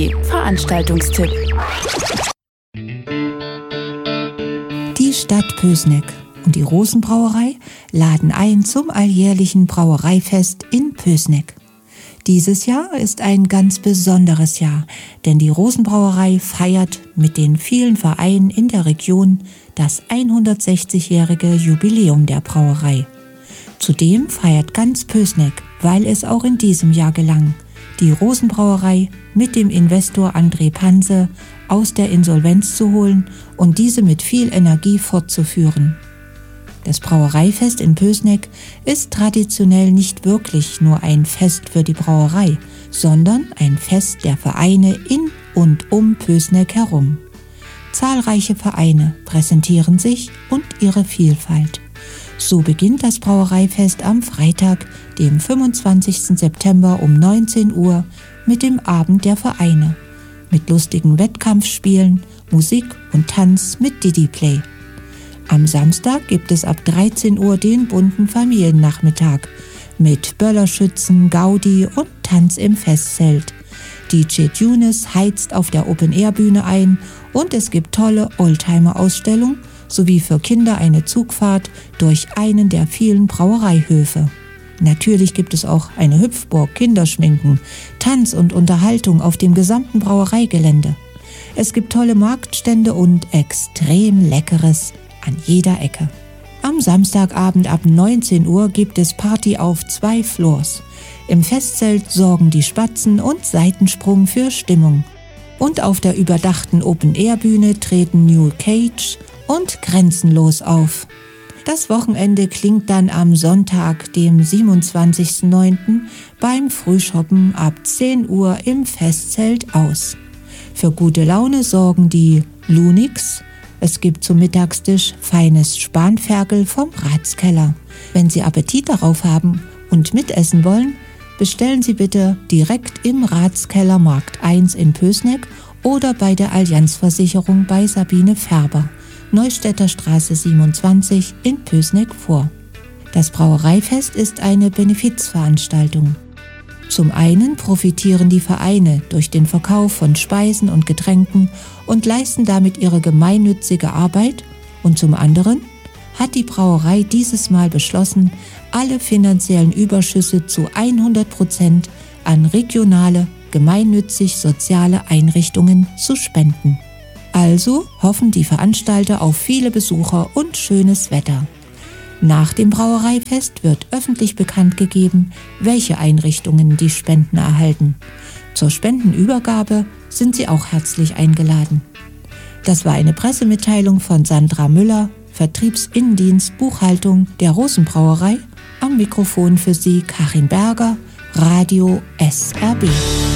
Veranstaltungstipp. Die Stadt Pößneck und die Rosenbrauerei laden ein zum alljährlichen Brauereifest in Pößneck. Dieses Jahr ist ein ganz besonderes Jahr, denn die Rosenbrauerei feiert mit den vielen Vereinen in der Region das 160-jährige Jubiläum der Brauerei. Zudem feiert ganz Pößneck, weil es auch in diesem Jahr gelang, die Rosenbrauerei mit dem Investor André Panse aus der Insolvenz zu holen und diese mit viel Energie fortzuführen. Das Brauereifest in Pößneck ist traditionell nicht wirklich nur ein Fest für die Brauerei, sondern ein Fest der Vereine in und um Pößneck herum. Zahlreiche Vereine präsentieren sich und ihre Vielfalt. So beginnt das Brauereifest am Freitag, dem 25. September um 19 Uhr mit dem Abend der Vereine, mit lustigen Wettkampfspielen, Musik und Tanz mit Didi-Play. Am Samstag gibt es ab 13 Uhr den bunten Familiennachmittag mit Böllerschützen, Gaudi und Tanz im Festzelt. DJ Tunis heizt auf der Open-Air-Bühne ein und es gibt tolle Oldtimer-Ausstellungen sowie für Kinder eine Zugfahrt durch einen der vielen Brauereihöfe. Natürlich gibt es auch eine Hüpfburg, Kinderschminken, Tanz und Unterhaltung auf dem gesamten Brauereigelände. Es gibt tolle Marktstände und extrem Leckeres an jeder Ecke. Am Samstagabend ab 19 Uhr gibt es Party auf 2 Floors. Im Festzelt sorgen die Spatzen und Seitensprung für Stimmung. Und auf der überdachten Open-Air-Bühne treten New Cage und Grenzenlos auf. Das Wochenende klingt dann am Sonntag, dem 27.09. beim Frühschoppen ab 10 Uhr im Festzelt aus. Für gute Laune sorgen die Lunix. Es gibt zum Mittagstisch feines Spanferkel vom Ratskeller. Wenn Sie Appetit darauf haben und mitessen wollen, bestellen Sie bitte direkt im Ratskeller Markt 1 in Pößneck oder bei der Allianzversicherung bei Sabine Färber, Neustädter Straße 27 in Pößneck vor. Das Brauereifest ist eine Benefizveranstaltung. Zum einen profitieren die Vereine durch den Verkauf von Speisen und Getränken und leisten damit ihre gemeinnützige Arbeit und zum anderen hat die Brauerei dieses Mal beschlossen, alle finanziellen Überschüsse zu 100% an regionale, gemeinnützig-soziale Einrichtungen zu spenden. Also hoffen die Veranstalter auf viele Besucher und schönes Wetter. Nach dem Brauereifest wird öffentlich bekannt gegeben, welche Einrichtungen die Spenden erhalten. Zur Spendenübergabe sind Sie auch herzlich eingeladen. Das war eine Pressemitteilung von Sandra Müller, Vertriebsinnendienst Buchhaltung der Rosenbrauerei. Am Mikrofon für Sie Karin Berger, Radio SRB.